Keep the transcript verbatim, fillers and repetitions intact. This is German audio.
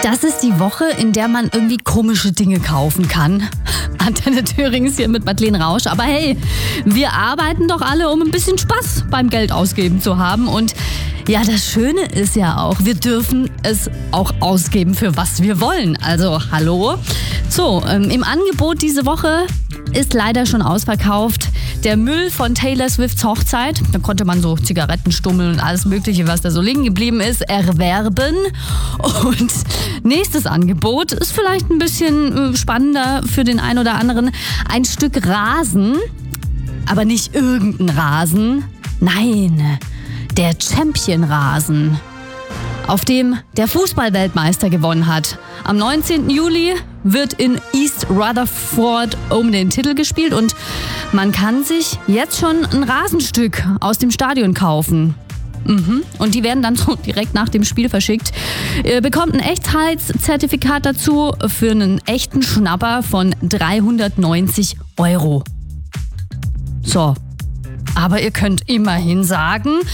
Das ist die Woche, in der man irgendwie komische Dinge kaufen kann. Antenne Thürings hier mit Madeleine Rausch. Aber hey, wir arbeiten doch alle, um ein bisschen Spaß beim Geld ausgeben zu haben. Und ja, das Schöne ist ja auch, wir dürfen es auch ausgeben, für was wir wollen. Also, hallo? So, ähm, im Angebot diese Woche ist leider schon ausverkauft der Müll von Taylor Swifts Hochzeit. Da konnte man so Zigarettenstummel und alles Mögliche, was da so liegen geblieben ist, erwerben. Und nächstes Angebot ist vielleicht ein bisschen spannender für den einen oder anderen. Ein Stück Rasen, aber nicht irgendein Rasen. Nein, der Champion-Rasen, auf dem der Fußballweltmeister gewonnen hat. Am neunzehnten Juli wird in East Rutherford um den Titel gespielt und man kann sich jetzt schon ein Rasenstück aus dem Stadion kaufen. Mhm. Und die werden dann so direkt nach dem Spiel verschickt. Ihr bekommt ein Echtheitszertifikat dazu für einen echten Schnapper von dreihundertneunzig Euro. So, aber ihr könnt immerhin sagen,